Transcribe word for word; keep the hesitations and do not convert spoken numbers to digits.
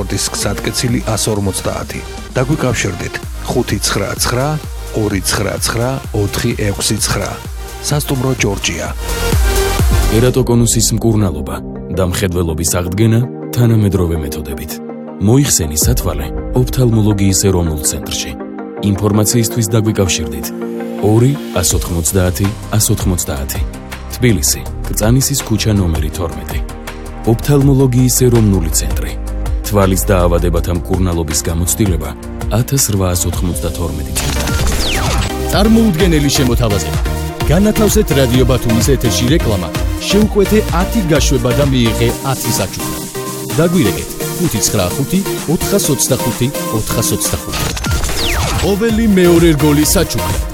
ტრანსპორტის გზატკეცილი ას ორმოცდაათი. დაგვიკავშირდით ხუთი ცხრა ცხრა ორი ცხრა ცხრა ოთხი ექვსი ცხრა. სასტუმრო ჯორჯია. ერატოკონუსის მკურნალობა და მხედველობის აღდგენა თანამედროვე მეთოდებით. მოიხსენი სათვალე ოფთალმოლოგიის ეროვნულ ცენტრში. ინფორმაციისთვის დაგვიკავშირდით ორი ას ოთხმოცდაათი ას ოთხმოცდაათი. თბილისი, კრწანისის ქუჩა ნომერი თორმეტი. ოფთალმოლოგიის ეროვნული ცენტრი. თვალის დაავადებათა მკურნალობის გამოცდილება ათას რვაას ოთხმოცდათორმეტი წელს. წარმოუდგენელი შემოთავაზება. განათავსეთ რადიო ბათუმის ეთერში რეკლამა, შეუკვეთე ათი გაშვება და მიიღე ათი საჩუქრა. დაგვირეკეთ ხუთი ცხრა ხუთი ოთხას ოცდახუთი ოთხას ოცდახუთი. ყოველი მეორე რგოლის საჩუქრად